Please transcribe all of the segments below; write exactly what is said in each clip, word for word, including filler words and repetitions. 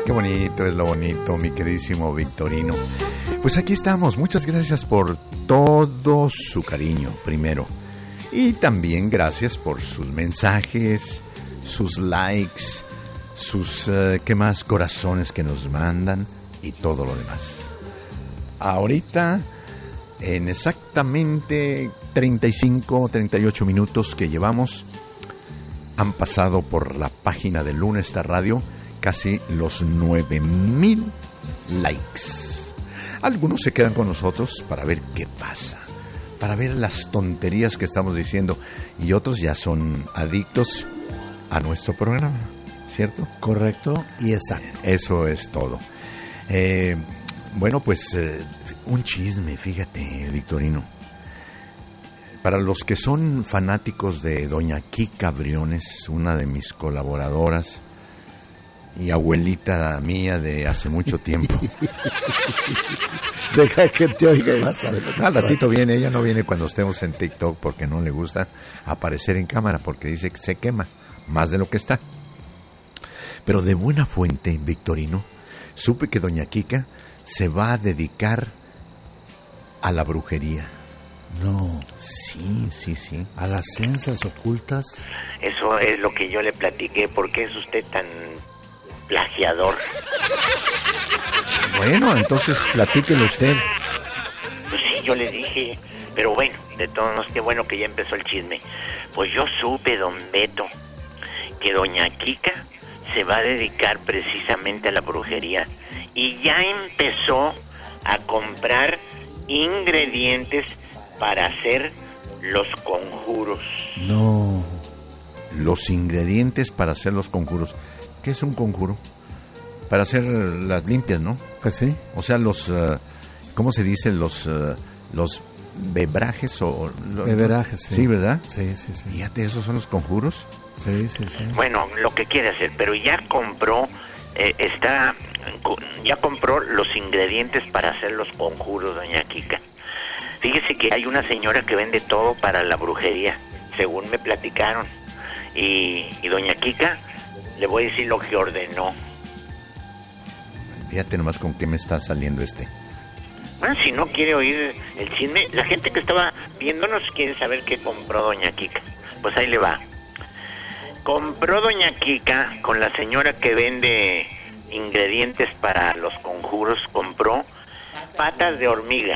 Qué bonito es lo bonito, mi queridísimo Victorino. Pues aquí estamos, muchas gracias por todo su cariño, primero. Y también gracias por sus mensajes, sus likes, sus, uh, ¿qué más? Corazones que nos mandan y todo lo demás. Ahorita, en exactamente treinta y cinco, treinta y ocho minutos que llevamos, han pasado por la página de Luna Star Radio casi los nueve mil likes. Algunos se quedan con nosotros para ver qué pasa, para ver las tonterías que estamos diciendo, y otros ya son adictos a nuestro programa, ¿cierto? Correcto y exacto. Eso es todo. Eh, bueno, pues eh, un chisme, fíjate, Victorino. Para los que son fanáticos de doña Kika Briones, una de mis colaboradoras y abuelita mía de hace mucho tiempo. Deja que te oiga y vas a ver. Al ratito viene, ella no viene cuando estemos en TikTok porque no le gusta aparecer en cámara, porque dice que se quema más de lo que está. Pero de buena fuente, Victorino, supe que doña Kika se va a dedicar a la brujería. No. Sí, sí, sí. ¿A las ciencias ocultas? Eso es lo que yo le platiqué. ¿Por qué es usted tan plagiador? Bueno, entonces platíquelo usted. Pues sí, yo le dije. Pero bueno, de todos modos, qué bueno que ya empezó el chisme. Pues yo supe, don Beto, que doña Kika se va a dedicar precisamente a la brujería. Y ya empezó a comprar ingredientes para hacer los conjuros. No. Los ingredientes para hacer los conjuros. ¿Qué es un conjuro? Para hacer las limpias, ¿no? Pues sí. O sea, los... Uh, ¿cómo se dice? Los... Uh, los bebrajes o... Lo, Beberajes, sí. Sí, ¿verdad? Sí, sí, sí. Fíjate, ¿esos son los conjuros? Sí, sí, sí. Bueno, lo que quiere hacer, pero ya compró... Eh, está... Ya compró los ingredientes para hacer los conjuros, doña Kika. Fíjese que hay una señora que vende todo para la brujería, según me platicaron. Y, y doña Kika, le voy a decir lo que ordenó. Fíjate nomás con qué me está saliendo este. Bueno, si no quiere oír el chisme, la gente que estaba viéndonos quiere saber qué compró doña Kika. Pues ahí le va. Compró doña Kika, con la señora que vende ingredientes para los conjuros, compró patas de hormiga,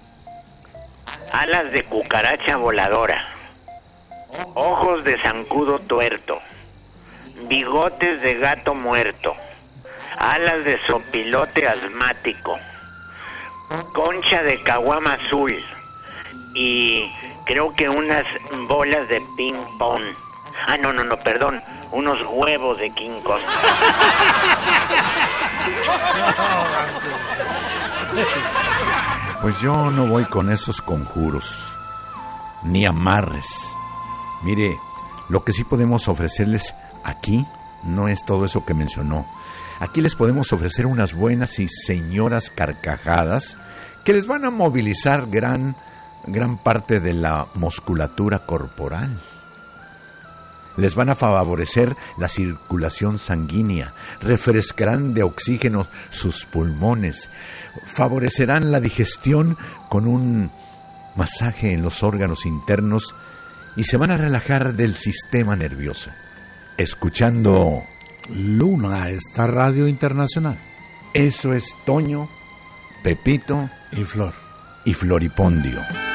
alas de cucaracha voladora, ojos de zancudo tuerto, bigotes de gato muerto, alas de sopilote asmático, concha de caguama azul y creo que unas bolas de ping pong. Ah, no, no, no, perdón, unos huevos de King Kong. Pues yo no voy con esos conjuros, ni amarres. Mire, lo que sí podemos ofrecerles aquí no es todo eso que mencionó. Aquí les podemos ofrecer unas buenas y señoras carcajadas que les van a movilizar gran, gran parte de la musculatura corporal. Les van a favorecer la circulación sanguínea, refrescarán de oxígeno sus pulmones, favorecerán la digestión con un masaje en los órganos internos y se van a relajar del sistema nervioso. Escuchando Luna Star Radio Internacional. Eso es Toño, Pepito y Flor y Floripondio.